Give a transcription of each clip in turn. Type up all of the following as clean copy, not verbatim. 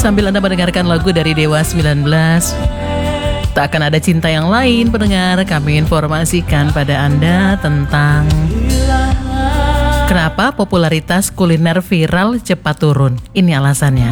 Sambil Anda mendengarkan lagu dari Dewa 19, tak akan ada cinta yang lain, pendengar. Kami informasikan pada Anda tentang kenapa popularitas kuliner viral cepat turun. Ini alasannya.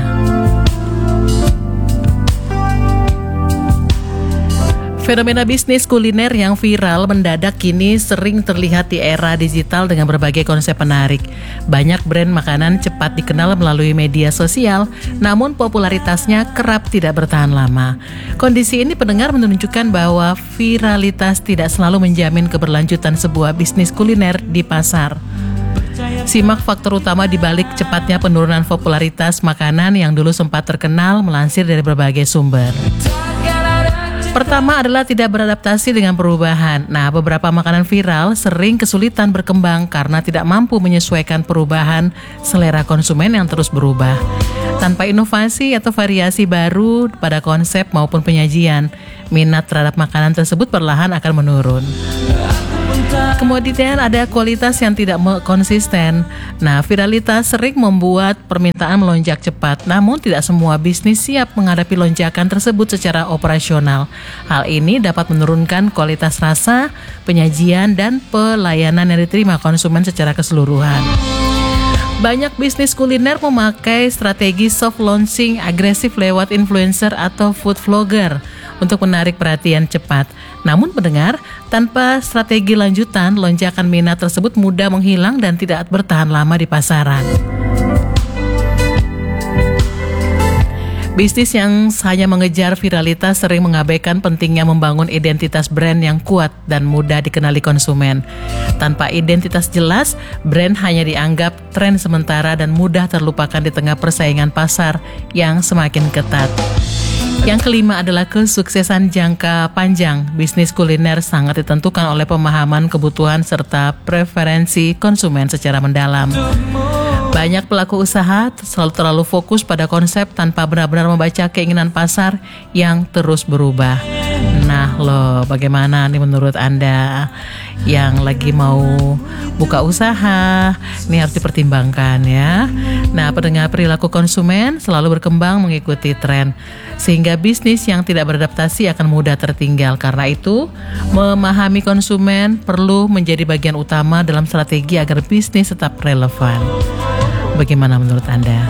Fenomena bisnis kuliner yang viral mendadak kini sering terlihat di era digital dengan berbagai konsep menarik. Banyak brand makanan cepat dikenal melalui media sosial, namun popularitasnya kerap tidak bertahan lama. Kondisi ini pendengar menunjukkan bahwa viralitas tidak selalu menjamin keberlanjutan sebuah bisnis kuliner di pasar. Simak faktor utama di balik cepatnya penurunan popularitas makanan yang dulu sempat terkenal melansir dari berbagai sumber. Pertama adalah tidak beradaptasi dengan perubahan. Nah, beberapa makanan viral sering kesulitan berkembang karena tidak mampu menyesuaikan perubahan selera konsumen yang terus berubah. Tanpa inovasi atau variasi baru pada konsep maupun penyajian, minat terhadap makanan tersebut perlahan akan menurun. Kemudian ada kualitas yang tidak konsisten. Nah, viralitas sering membuat permintaan melonjak cepat, namun tidak semua bisnis siap menghadapi lonjakan tersebut secara operasional. Hal ini dapat menurunkan kualitas rasa, penyajian, dan pelayanan yang diterima konsumen secara keseluruhan. Banyak bisnis kuliner memakai strategi soft launching agresif lewat influencer atau food vlogger untuk menarik perhatian cepat. Namun pendengar, tanpa strategi lanjutan, lonjakan minat tersebut mudah menghilang dan tidak bertahan lama di pasaran. Bisnis yang hanya mengejar viralitas sering mengabaikan pentingnya membangun identitas brand yang kuat dan mudah dikenali konsumen. Tanpa identitas jelas, brand hanya dianggap tren sementara dan mudah terlupakan di tengah persaingan pasar yang semakin ketat. Yang kelima adalah kesuksesan jangka panjang. Bisnis kuliner sangat ditentukan oleh pemahaman kebutuhan serta preferensi konsumen secara mendalam. Banyak pelaku usaha selalu terlalu fokus pada konsep tanpa benar-benar membaca keinginan pasar yang terus berubah. Nah loh, bagaimana nih menurut Anda yang lagi mau buka usaha? Ini harus dipertimbangkan ya. Nah, pendengar, perilaku konsumen selalu berkembang mengikuti tren, sehingga bisnis yang tidak beradaptasi akan mudah tertinggal. Karena itu, memahami konsumen perlu menjadi bagian utama dalam strategi agar bisnis tetap relevan. Bagaimana menurut Anda?